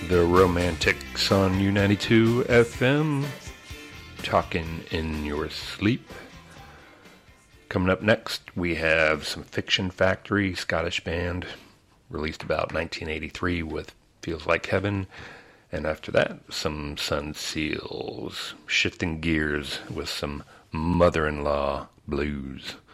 The Romantics on U92 FM, talking in your sleep. Coming up next, we have some Fiction Factory, Scottish band, released about 1983 with Feels Like Heaven. And after that, some Sun Seals, shifting gears with some Mother-in-Law blues.